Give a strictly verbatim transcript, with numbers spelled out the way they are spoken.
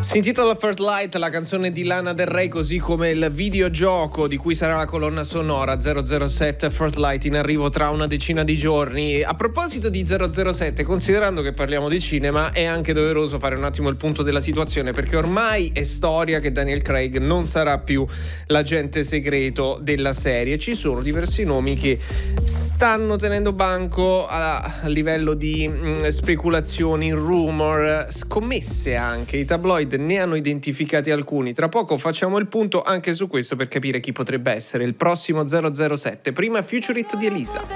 Si intitola First Light, la canzone di Lana Del Rey, così come il videogioco di cui sarà la colonna sonora. Zero zero sette First Light in arrivo tra una decina di giorni. A proposito di zero zero sette, considerando che parliamo di cinema, è anche doveroso fare un attimo il punto della situazione, perché ormai è storia che Daniel Craig non sarà più l'agente segreto della serie. Ci sono diversi nomi che stanno tenendo banco a, a livello di mh, speculazioni, rumor, scommesse anche. I tabloid ne hanno identificati alcuni. Tra poco facciamo il punto anche su questo per capire chi potrebbe essere il prossimo zero zero sette. Prima Future It di Elisa.